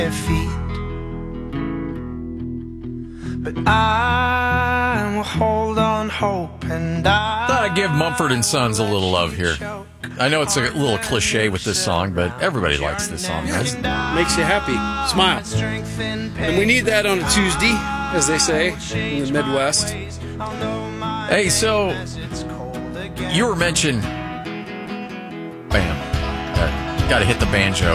feet. But I will hold on hope, and Thought I'd give Mumford and Sons a little love here. I know it's a little cliche with this song, but everybody likes this song. Makes you happy. Smile. And we need that on a Tuesday, as they say in the Midwest. Hey, so you were mentioned. Bam. Got to hit the banjo.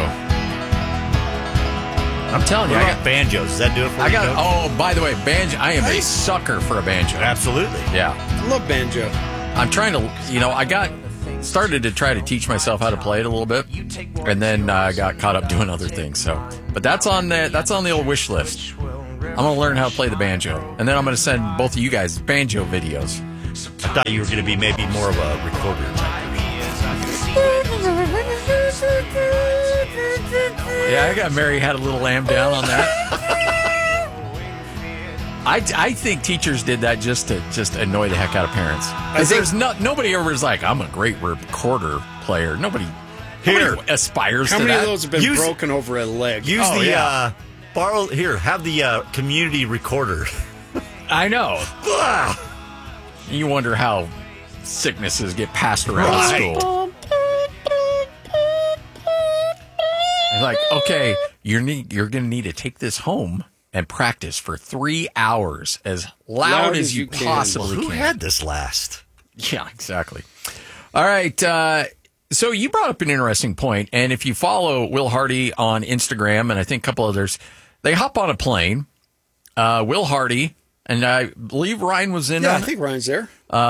I'm telling you, I got banjos. Does that do it for you? Oh, by the way, banjo. I am a sucker for a banjo. Absolutely. Yeah. I love banjo. I'm trying to, I started to try to teach myself how to play it a little bit, and then I got caught up doing other things. So, but that's on the old wish list. I'm gonna learn how to play the banjo, and then I'm gonna send both of you guys banjo videos. I thought you were going to be maybe more of a recorder type. Yeah, I got Mary Had a Little Lamb down on that. I think teachers did that just to annoy the heck out of parents. There's nobody ever is like, I'm a great recorder player. Nobody aspires to that. How many of those have been broken over a leg? Use have the community recorder. I know. You wonder how sicknesses get passed around school. It's like, okay, you're going to need to take this home and practice for 3 hours as loud as you possibly can. Who had this last? Yeah, exactly. All right. So you brought up an interesting point, and if you follow Will Hardy on Instagram, and I think a couple others, they hop on a plane. Will Hardy, and I believe Ryan was in. Yeah, I think Ryan's there.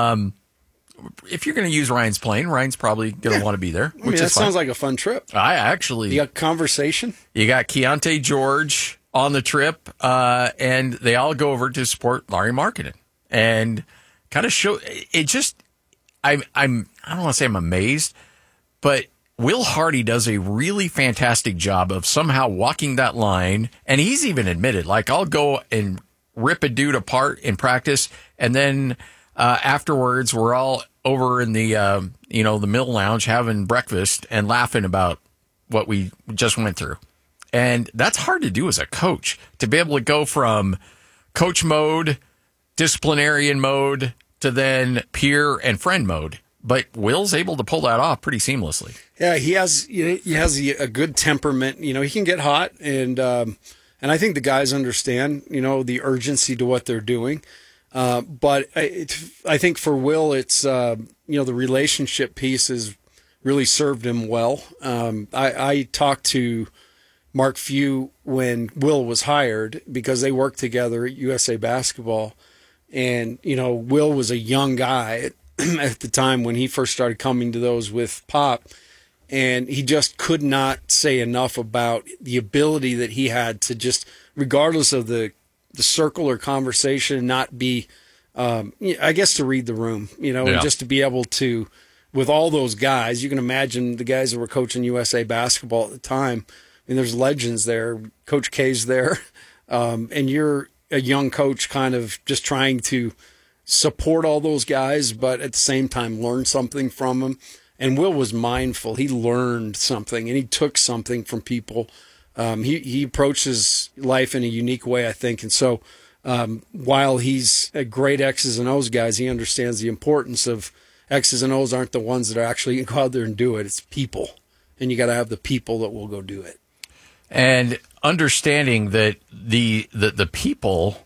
If you're going to use Ryan's plane, Ryan's probably going to want to be there. I mean, that sounds like a fun trip. You got conversation. You got Keontae George on the trip, and they all go over to support Larry Markkinen, and kind of show it. Just I don't want to say I'm amazed, but Will Hardy does a really fantastic job of somehow walking that line, and he's even admitted, like, I'll go and rip a dude apart in practice, and then afterwards we're all over in the the Mill Lounge having breakfast and laughing about what we just went through. And that's hard to do as a coach, to be able to go from coach mode, disciplinarian mode, to then peer and friend mode. But Will's able to pull that off pretty seamlessly. Yeah, he has a good temperament. He can get hot, and I think the guys understand, the urgency to what they're doing. But I think for Will, it's the relationship piece has really served him well. I talked to Mark Few when Will was hired, because they worked together at USA Basketball, and Will was a young guy at the time when he first started coming to those with Pop, and he just could not say enough about the ability that he had to just, regardless of the circle or conversation, not be, I guess, to read the room, and just to be able to, with all those guys, you can imagine the guys that were coaching USA Basketball at the time. I mean, there's legends there. Coach K's there, and you're a young coach, kind of just trying to support all those guys, but at the same time learn something from them. And Will was mindful. He learned something, and he took something from people. He approaches life in a unique way, I think. And so while he's a great X's and O's guys, he understands the importance of X's and O's aren't the ones that are actually going to go out there and do it. It's people. And you got to have the people that will go do it. And understanding that the people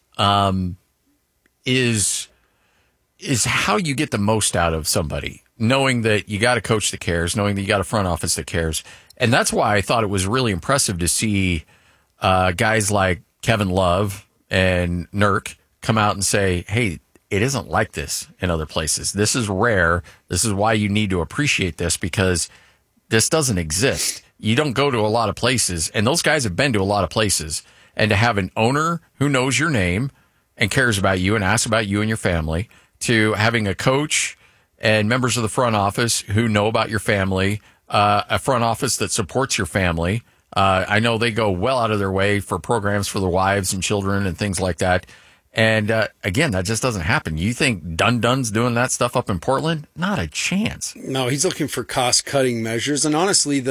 is how you get the most out of somebody. Knowing that you got a coach that cares, knowing that you got a front office that cares. And that's why I thought it was really impressive to see guys like Kevin Love and Nurk come out and say, hey, it isn't like this in other places. This is rare. This is why you need to appreciate this, because this doesn't exist. You don't go to a lot of places, and those guys have been to a lot of places. And to have an owner who knows your name and cares about you and asks about you and your family, to having a coach and members of the front office who know about your family, a front office that supports your family. I know they go well out of their way for programs for their wives and children and things like that. And again, that just doesn't happen. You think Dun's doing that stuff up in Portland? Not a chance. No, he's looking for cost-cutting measures. And honestly, the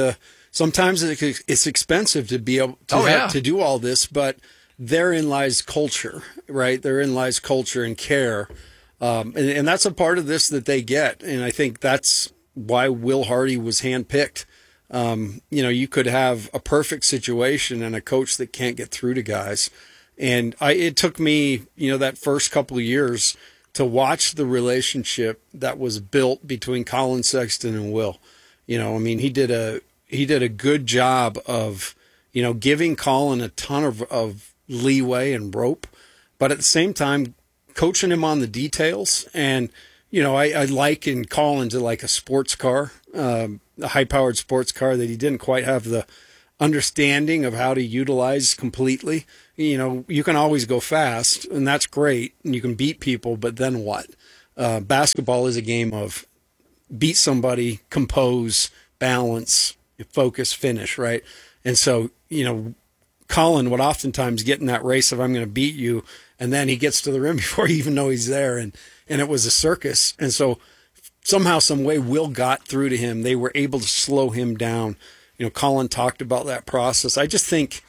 sometimes it's expensive to be able to, to do all this, but therein lies culture, right? Therein lies culture and care. And that's a part of this that they get. And I think that's why Will Hardy was handpicked. You could have a perfect situation and a coach that can't get through to guys. And it took me, that first couple of years to watch the relationship that was built between Collin Sexton and Will. He did a good job of, giving Collin a ton of leeway and rope, but at the same time, coaching him on the details. And, I liken Collin to like a sports car, a high-powered sports car that he didn't quite have the understanding of how to utilize completely. You can always go fast, and that's great, and you can beat people, but then what? Basketball is a game of beat somebody, compose, balance, focus, finish, right? And so, Collin would oftentimes get in that race of I'm going to beat you, and then he gets to the rim before you even know he's there, and it was a circus. And so somehow, some way, Will got through to him. They were able to slow him down. Collin talked about that process. I just think,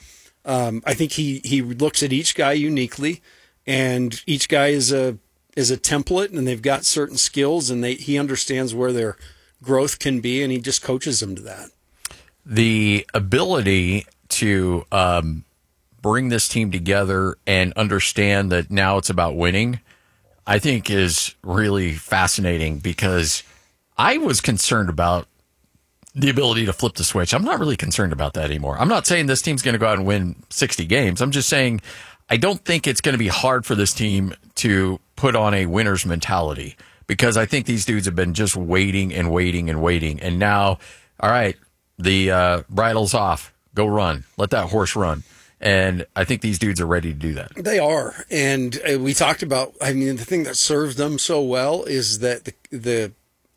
he looks at each guy uniquely, and each guy is a template, and they've got certain skills, and he understands where their growth can be, and he just coaches them to that. The ability to bring this team together and understand that now it's about winning, I think is really fascinating, because I was concerned about the ability to flip the switch. I'm not really concerned about that anymore. I'm not saying this team's going to go out and win 60 games. I'm just saying I don't think it's going to be hard for this team to put on a winner's mentality, because I think these dudes have been just waiting and waiting and waiting. And now, all right, the bridle's off. Go run. Let that horse run. And I think these dudes are ready to do that. They are. And we talked about, the thing that serves them so well is that the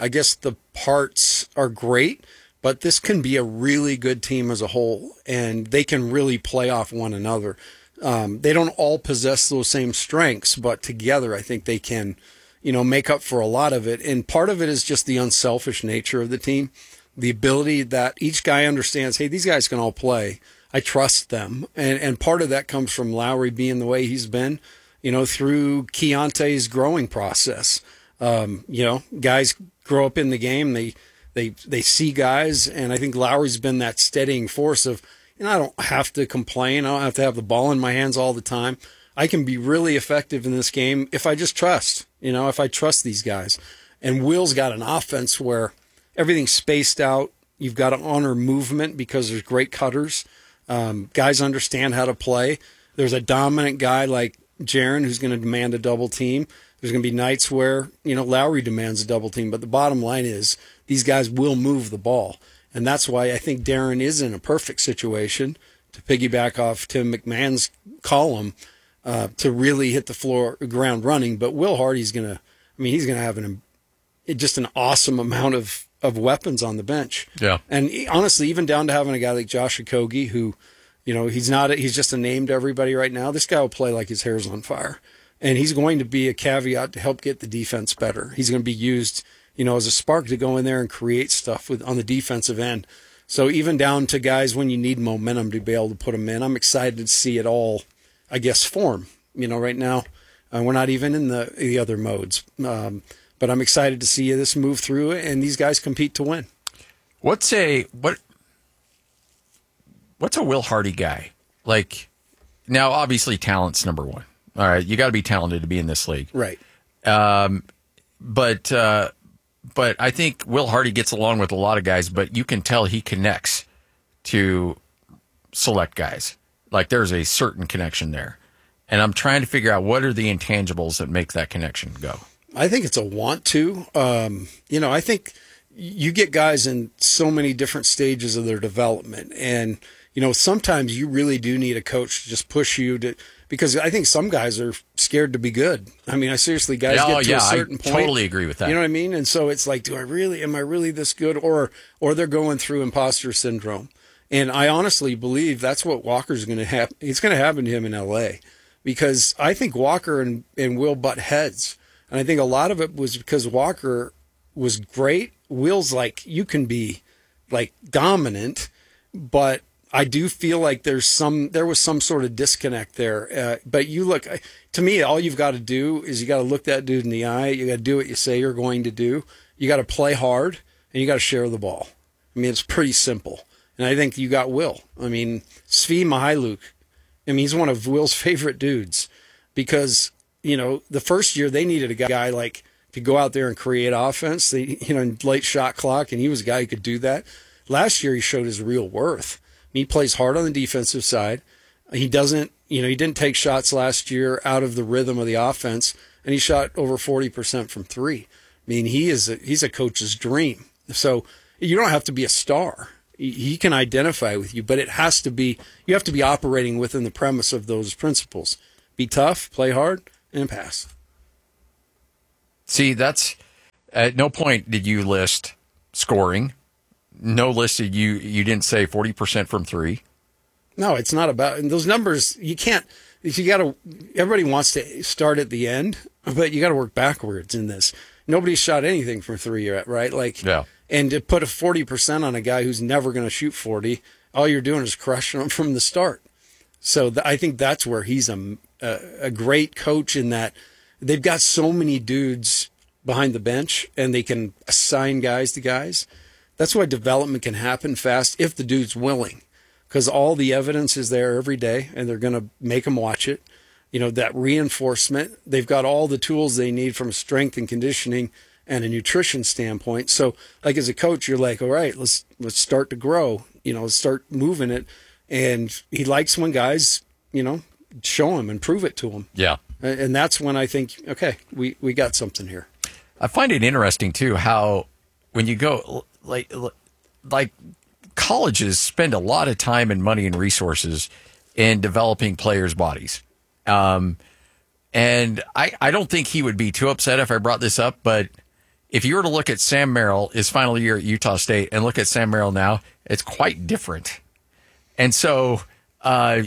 parts are great, but this can be a really good team as a whole, and they can really play off one another. They don't all possess those same strengths, but together I think they can, make up for a lot of it. And part of it is just the unselfish nature of the team, the ability that each guy understands, hey, these guys can all play. I trust them. And part of that comes from Lowry being the way he's been, through Keontae's growing process. Guys grow up in the game. They see guys, and I think Lowry's been that steadying force of, I don't have to complain. I don't have to have the ball in my hands all the time. I can be really effective in this game if I just trust, if I trust these guys. And Will's got an offense where everything's spaced out. You've got to honor movement because there's great cutters. Guys understand how to play. There's a dominant guy like Jaren who's going to demand a double team. There's going to be nights where, Lowry demands a double team. But the bottom line is these guys will move the ball. And that's why I think Darren is in a perfect situation, to piggyback off Tim McMahon's column, to really hit the ground running. But Will Hardy's going to, he's going to have just an awesome amount of weapons on the bench. Yeah. And honestly, even down to having a guy like Josh Okogie, who, he's just a name to everybody right now. This guy will play like his hair's on fire. And he's going to be a caveat to help get the defense better. He's going to be used, as a spark to go in there and create stuff on the defensive end. So even down to guys when you need momentum to be able to put them in, I'm excited to see it all, form. Right now, we're not even in the other modes. But I'm excited to see this move through, and these guys compete to win. What's a Will Hardy guy? Like, now obviously talent's number one. All right, you got to be talented to be in this league, right? But I think Will Hardy gets along with a lot of guys, but you can tell he connects to select guys. Like, there's a certain connection there, and I'm trying to figure out what are the intangibles that make that connection go. I think it's a want to. I think you get guys in so many different stages of their development, and sometimes you really do need a coach to just push you to. Because I think some guys are scared to be good. I seriously, guys get to a certain point. I totally agree with that. You know what I mean? And so it's like, am I really this good? Or they're going through imposter syndrome. And I honestly believe that's what Walker's going to happen. It's going to happen to him in LA, because I think Walker and Will butt heads. And I think a lot of it was because Walker was great. Will's like, you can be like dominant, but I do feel like there was some sort of disconnect there. But you look, to me, all you've got to do is you got to look that dude in the eye. You got to do what you say you're going to do. You got to play hard, and you got to share the ball. I mean, it's pretty simple. And I think you got Will. I mean, Svi Mihailuk, I mean, he's one of Will's favorite dudes because, the first year they needed a guy like to go out there and create offense, in late shot clock, and he was a guy who could do that. Last year, he showed his real worth. He plays hard on the defensive side. He doesn't, he didn't take shots last year out of the rhythm of the offense, and he shot over 40% from three. I mean, he's a coach's dream. So you don't have to be a star. He can identify with you, but you have to be operating within the premise of those principles. Be tough, play hard, and pass. See, that's at no point did you list scoring. No listed you didn't say 40% from three. No, it's not about, and those numbers, you can't, everybody wants to start at the end, but you got to work backwards in this. Nobody shot anything from three yet, right? Yeah. And to put a 40% on a guy who's never going to shoot 40, all you're doing is crushing him from the start. So I think that's where he's a great coach in that they've got so many dudes behind the bench and they can assign guys to guys. That's why development can happen fast if the dude's willing, because all the evidence is there every day and they're going to make them watch it. That reinforcement, they've got all the tools they need from a strength and conditioning and a nutrition standpoint. So like as a coach, you're like, all right, let's start to grow, let's start moving it. And he likes when guys, show him and prove it to him. Yeah. And that's when I think, okay, we got something here. I find it interesting too, how when you go like colleges spend a lot of time and money and resources in developing players' bodies. And I don't think he would be too upset if I brought this up, but if you were to look at Sam Merrill, his final year at Utah State, and look at Sam Merrill now, it's quite different. And so, the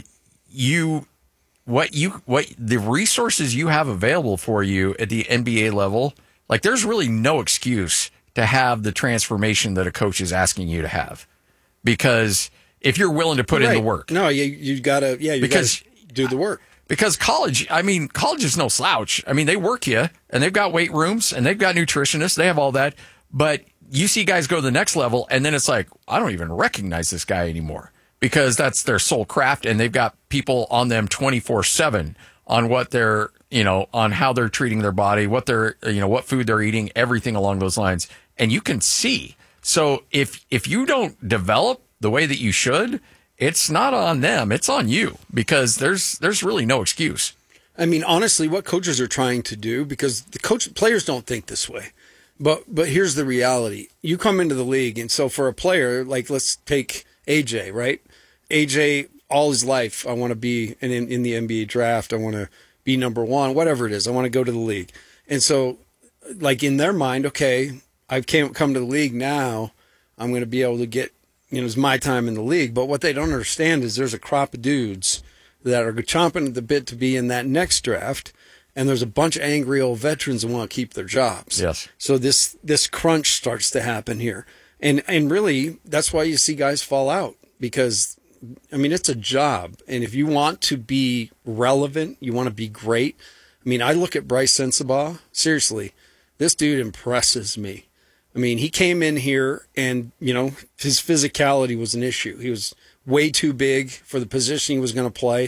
resources you have available for you at the NBA level, like there's really no excuse to have the transformation that a coach is asking you to have, because if you're willing to put in the work, you gotta do the work. Because college is no slouch. I mean, they work you, and they've got weight rooms, and they've got nutritionists, they have all that. But you see guys go to the next level, and then it's like, I don't even recognize this guy anymore, because that's their sole craft, and they've got people on them 24/7 on what they're, on how they're treating their body, what they're, what food they're eating, everything along those lines. And you can see. So if you don't develop the way that you should, it's not on them, it's on you, because there's really no excuse. I mean, honestly, what coaches are trying to do, because players don't think this way, but here's the reality. You come into the league, and so for a player, like let's take AJ, right? AJ, all his life, I want to be in the NBA draft, I want to be number one, whatever it is, I want to go to the league. And so, like in their mind, okay, I've come to the league now, I'm going to be able to get, it's my time in the league. But what they don't understand is there's a crop of dudes that are chomping at the bit to be in that next draft, and there's a bunch of angry old veterans that want to keep their jobs. Yes. So this crunch starts to happen here. And really, that's why you see guys fall out, because, I mean, it's a job. And if you want to be relevant, you want to be great. I mean, I look at Bryce Sensabaugh, seriously, this dude impresses me. I mean, he came in here and, his physicality was an issue. He was way too big for the position he was going to play.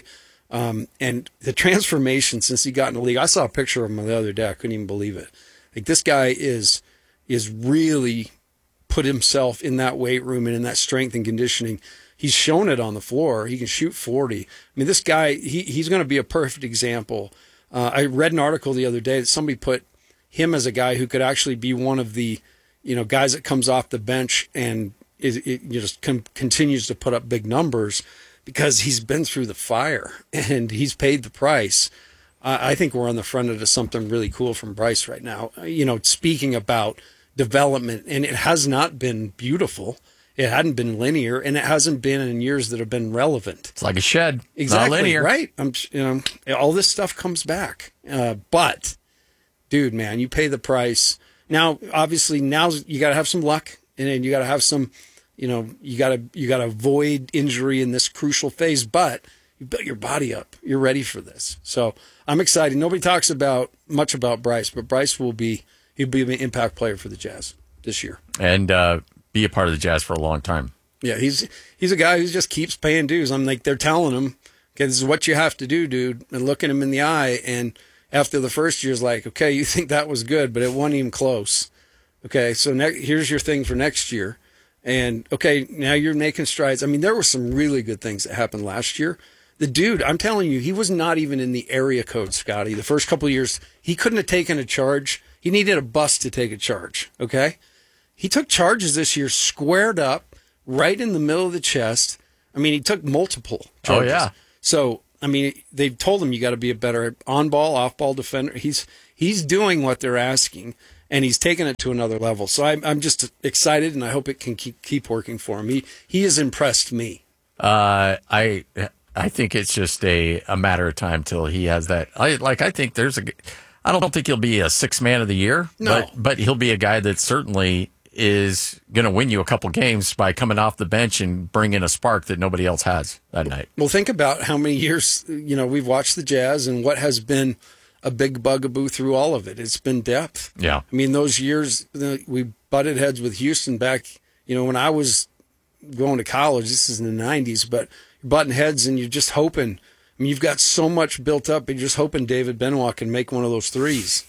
And the transformation since he got in the league, I saw a picture of him the other day. I couldn't even believe it. Like, this guy is really put himself in that weight room and in that strength and conditioning. He's shown it on the floor. He can shoot 40. I mean, this guy, he's going to be a perfect example. I read an article the other day that somebody put him as a guy who could actually be one of the guys that comes off the bench and continues to put up big numbers because he's been through the fire and he's paid the price. I think we're on the front end of something really cool from Bryce right now. Speaking about development, and it has not been beautiful. It hadn't been linear, and it hasn't been in years that have been relevant. It's like a shed. Exactly. Not linear. Right. All this stuff comes back. But, dude, man, you pay the price. Now, obviously, now you got to have some luck, and then you got to have some, you gotta avoid injury in this crucial phase, but you built your body up. You're ready for this. So I'm excited. Nobody talks much about Bryce, but Bryce he'll be an impact player for the Jazz this year. And be a part of the Jazz for a long time. Yeah, he's a guy who just keeps paying dues. I'm like, they're telling him, okay, this is what you have to do, dude, and looking him in the eye. And after the first year, is like, okay, you think that was good, but it wasn't even close. Okay, so here's your thing for next year. And, okay, now you're making strides. I mean, there were some really good things that happened last year. The dude, I'm telling you, he was not even in the area code, Scotty. The first couple of years, he couldn't have taken a charge. He needed a bus to take a charge, okay? He took charges this year, squared up, right in the middle of the chest. I mean, he took multiple charges. Oh, yeah. So, I mean, they've told him you got to be a better on-ball, off-ball defender. He's doing what they're asking, and he's taking it to another level. So I'm just excited, and I hope it can keep working for him. He has impressed me. I think it's just a matter of time till he has that. I think I don't think he'll be a 6th man of the year. No. But he'll be a guy that certainly is going to win you a couple games by coming off the bench and bringing a spark that nobody else has that night. Well, think about how many years, we've watched the Jazz and what has been a big bugaboo through all of it. It's been depth. Yeah. I mean, those years we butted heads with Houston back, when I was going to college, this is in the 90s, but you're butting heads and you're just hoping. I mean, you've got so much built up, you're just hoping David Benoit can make one of those threes.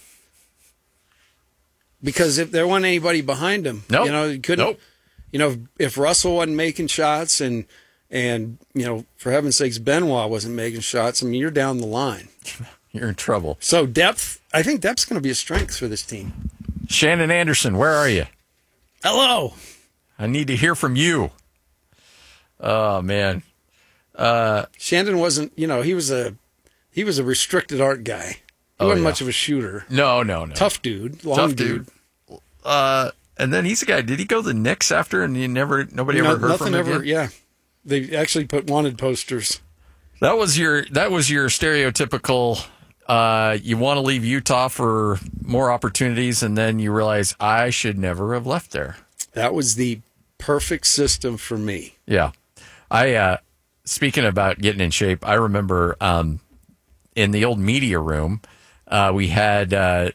Because if there wasn't anybody behind him, you couldn't. Nope. If Russell wasn't making shots and for heaven's sakes, Benoit wasn't making shots, I mean, you're down the line. You're in trouble. So depth, I think depth's going to be a strength for this team. Shannon Anderson, where are you? Hello. I need to hear from you. Oh, man. Shandon wasn't, he was a restricted art guy. He wasn't much of a shooter. No. Tough dude. Long dude. And then he's a guy. Did he go to the Knicks after and nobody ever heard from him again? Yeah. They actually put wanted posters. That was your stereotypical you want to leave Utah for more opportunities and then you realize I should never have left there. That was the perfect system for me. Yeah. Speaking about getting in shape, I remember in the old media room, we had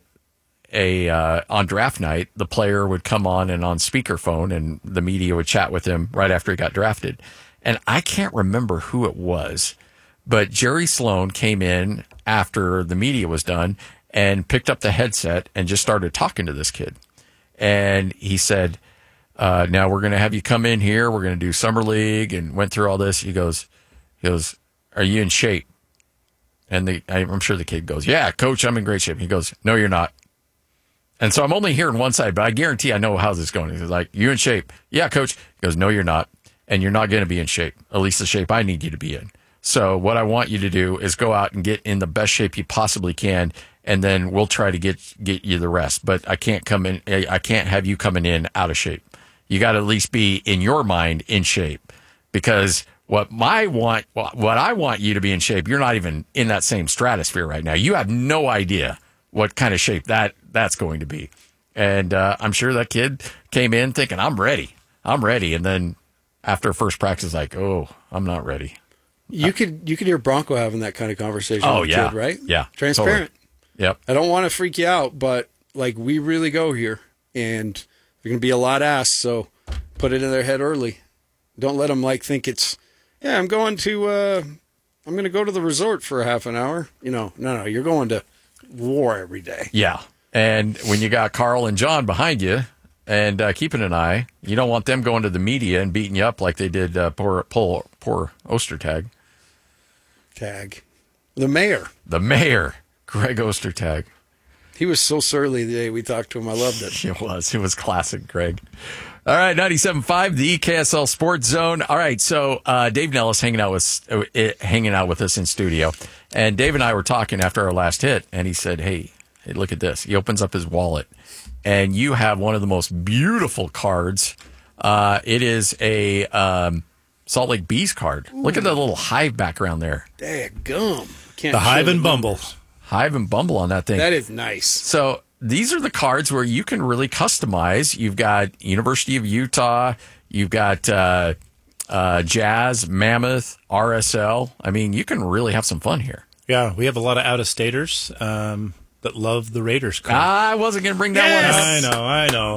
on draft night, the player would come on and on speakerphone, and the media would chat with him right after he got drafted. And I can't remember who it was, but Jerry Sloan came in after the media was done and picked up the headset and just started talking to this kid. And he said, now we're going to have you come in here. We're going to do summer league, and went through all this. He goes, are you in shape? And I'm sure the kid goes, yeah, coach, I'm in great shape. He goes, no, you're not. And so I'm only hearing one side, but I guarantee I know how this is going. He's like, you in shape? Yeah, coach. He goes, no, you're not. And you're not going to be in shape, at least the shape I need you to be in. So what I want you to do is go out and get in the best shape you possibly can, and then we'll try to get you the rest. But I can't have you coming in out of shape. You got to at least be, in your mind, in shape. Because what I want you to be in shape, you're not even in that same stratosphere right now. You have no idea what kind of shape that's going to be. And I'm sure that kid came in thinking, I'm ready. And then after first practice, like, oh, I'm not ready. You could hear Bronco having that kind of conversation with the kid, right? Yeah. Transparent. Totally. Yep. I don't want to freak you out, but like we really go here, and there's going to be a lot asked, so put it in their head early. Don't let them think it's, I'm going to the resort for a half an hour. No, you're going to war every day. Yeah. And when you got Carl and John behind you and keeping an eye, you don't want them going to the media and beating you up like they did poor Ostertag. The mayor, Greg Ostertag. He was so surly the day we talked to him. I loved it. It was classic, Greg. All right, 97.5, the KSL Sports Zone. All right, so Dave Nellis hanging out with us in studio, and Dave and I were talking after our last hit, and he said, "Hey, look at this." He opens up his wallet, and you have one of the most beautiful cards. It is a Salt Lake Bees card. Ooh. Look at the little hive background there. Daggum. The Hive and Bumble. Hive and Bumble on that thing. That is nice. So these are the cards where you can really customize. You've got University of Utah. You've got Jazz, Mammoth, RSL. I mean, you can really have some fun here. Yeah, we have a lot of out-of-staters that love the Raiders card. I wasn't going to bring that one up.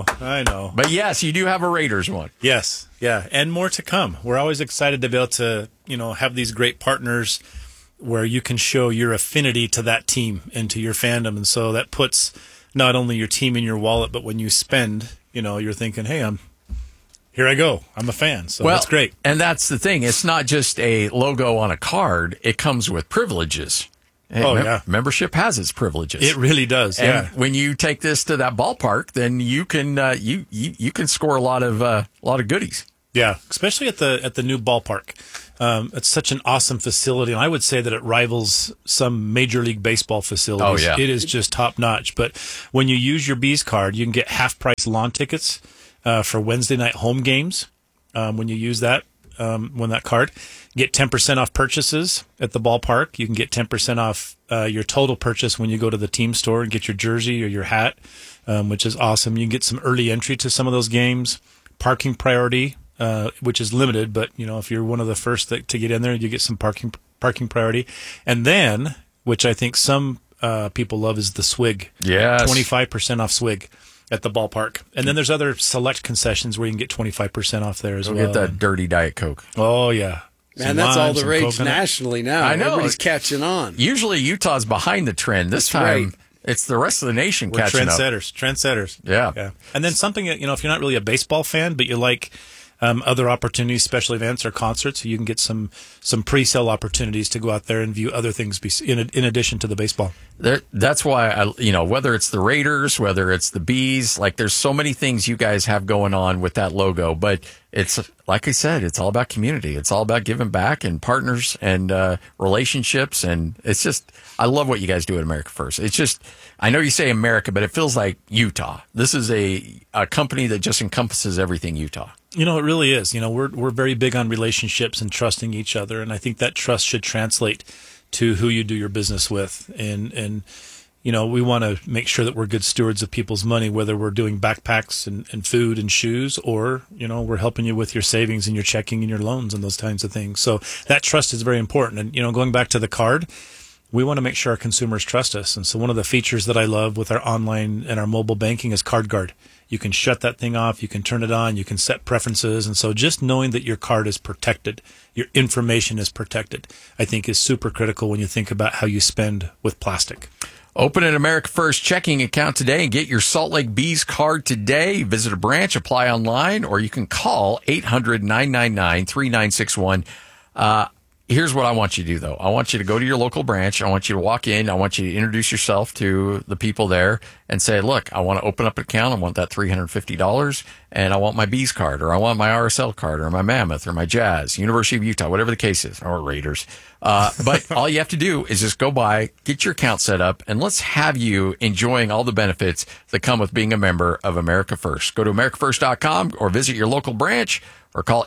I know. But yes, you do have a Raiders one. Yes, yeah, and more to come. We're always excited to be able to, have these great partners where you can show your affinity to that team and to your fandom. And so that puts not only your team in your wallet, but when you spend, you're thinking, hey, here I go. I'm a fan. So that's great. And that's the thing. It's not just a logo on a card. It comes with privileges. Yeah. Membership has its privileges. It really does. And yeah. when you take this to that ballpark, then you can you can score a lot of goodies. Yeah, especially at the new ballpark. It's such an awesome facility, and I would say that it rivals some Major League Baseball facilities. Oh, yeah. It is just top notch. But when you use your Bees card, you can get half price lawn tickets for Wednesday night home games. When you use that card, get 10% off purchases at the ballpark. You can get 10% off your total purchase when you go to the team store and get your jersey or your hat, which is awesome. You can get some early entry to some of those games. Parking priority. Which is limited, but if you're one of the first to get in there, you get some parking priority. And then, which I think some people love, is the swig. Yes. 25% off swig at the ballpark. And then there's other select concessions where you can get 25% off there as well. Get that dirty Diet Coke. Oh, yeah. Man, that's all the rage nationally now. I know. Everybody's catching on. Usually Utah's behind the trend. This time, right. It's the rest of the nation We're catching trendsetters. up. Yeah. And then something that, if you're not really a baseball fan, but you like other opportunities, special events or concerts, you can get some pre-sale opportunities to go out there and view other things in addition to the baseball. That's why whether it's the Raiders, whether it's the Bees, like there's so many things you guys have going on with that logo. But it's like I said, it's all about community. It's all about giving back and partners and relationships, and it's just I love what you guys do at America First. It's just I know you say America, but it feels like Utah. This is a company that just encompasses everything Utah. It really is. We're very big on relationships and trusting each other, and I think that trust should translate to who you do your business with. And we want to make sure that we're good stewards of people's money, whether we're doing backpacks and food and shoes, or we're helping you with your savings and your checking and your loans and those kinds of things. So that trust is very important. And going back to the card, we want to make sure our consumers trust us. And so one of the features that I love with our online and our mobile banking is CardGuard. You can shut that thing off. You can turn it on. You can set preferences. And so just knowing that your card is protected, your information is protected, I think is super critical when you think about how you spend with plastic. Open an America First checking account today and get your Salt Lake Bees card today. Visit a branch, apply online, or you can call 800-999-3961. Here's what I want you to do, though. I want you to go to your local branch. I want you to walk in. I want you to introduce yourself to the people there and say, look, I want to open up an account. I want that $350, and I want my Bees card, or I want my RSL card, or my Mammoth, or my Jazz, University of Utah, whatever the case is, or Raiders. But all you have to do is just go by, get your account set up, and let's have you enjoying all the benefits that come with being a member of America First. Go to americafirst.com or visit your local branch or call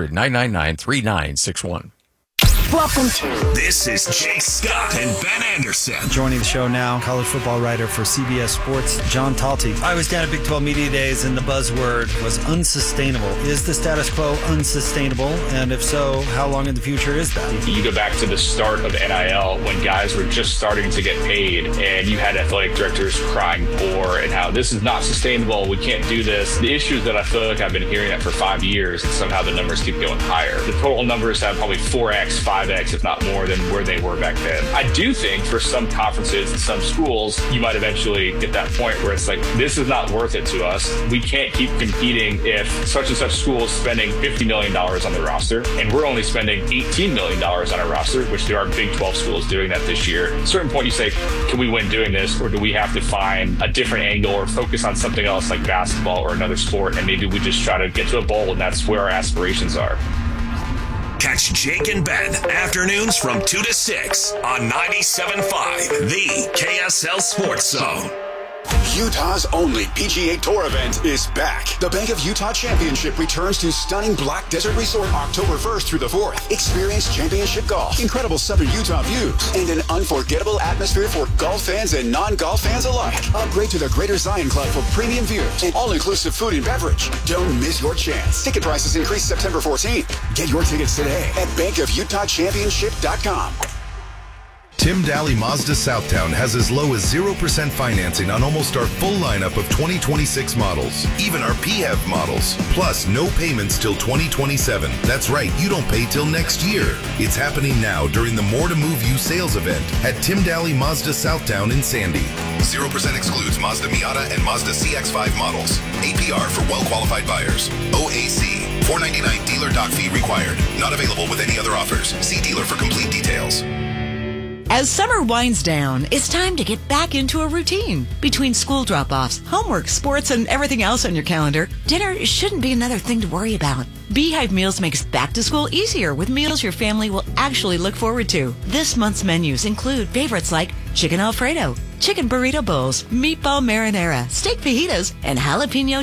800-999-3961. Welcome to This is Jake Scott and Ben Anderson. Joining the show now, college football writer for CBS Sports, John Talty. I was down at Big 12 Media Days, and the buzzword was unsustainable. Is the status quo unsustainable? And if so, how long in the future is that? You go back to the start of NIL when guys were just starting to get paid, and you had athletic directors crying poor and how this is not sustainable. We can't do this. The issue is that I feel like I've been hearing that for 5 years, and somehow the numbers keep going higher. The total numbers have probably 4x, 5x, if not more, than where they were back then. I do think for some conferences and some schools, you might eventually get that point where it's like, this is not worth it to us. We can't keep competing if such and such school is spending $50 million on the roster, and we're only spending $18 million on our roster, which there are Big 12 schools doing that this year. At a certain point, you say, can we win doing this, or do we have to find a different angle or focus on something else like basketball or another sport, and maybe we just try to get to a bowl, and that's where our aspirations are. Catch Jake and Ben afternoons from 2 to 6 on 97.5, the KSL Sports Zone. Utah's only PGA Tour event is back. The Bank of Utah Championship returns to stunning Black Desert Resort October 1st through the 4th. Experience championship golf, incredible southern Utah views, and an unforgettable atmosphere for golf fans and non-golf fans alike. Upgrade to the Greater Zion Club for premium views and all-inclusive food and beverage. Don't miss your chance. Ticket prices increase September 14th. Get your tickets today at bankofutahchampionship.com. Tim Daly Mazda Southtown has as low as 0% financing on almost our full lineup of 2026 models, even our PHEV models, plus no payments till 2027. That's right, you don't pay till next year. It's happening now during the More to Move You sales event at Tim Daly Mazda Southtown in Sandy. 0% excludes Mazda Miata and Mazda CX-5 models. APR for well-qualified buyers. OAC. $499 dealer doc fee required. Not available with any other offers. See dealer for complete details. As summer winds down, it's time to get back into a routine. Between school drop-offs, homework, sports, and everything else on your calendar, dinner shouldn't be another thing to worry about. Beehive Meals makes back to school easier with meals your family will actually look forward to. This month's menus include favorites like chicken Alfredo, chicken burrito bowls, meatball marinara, steak fajitas, and jalapeno